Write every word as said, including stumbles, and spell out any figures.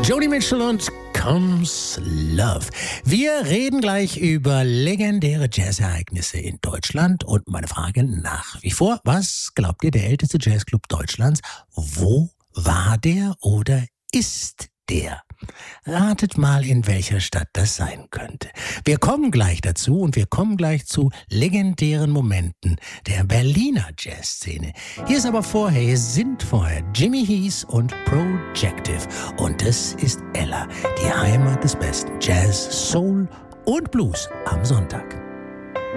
Joni Mitchell und Comes Love. Wir reden gleich über legendäre Jazzereignisse in Deutschland und meine Frage nach wie vor, was glaubt ihr, der älteste Jazzclub Deutschlands? Wo war der oder ist der? Ratet mal, in welcher Stadt das sein könnte. Wir kommen gleich dazu und wir kommen gleich zu legendären Momenten der Berliner Jazzszene. Hier ist aber vorher, hier sind vorher Jimmy Heath und Projective. Und das ist Ella, die Heimat des besten Jazz, Soul und Blues am Sonntag.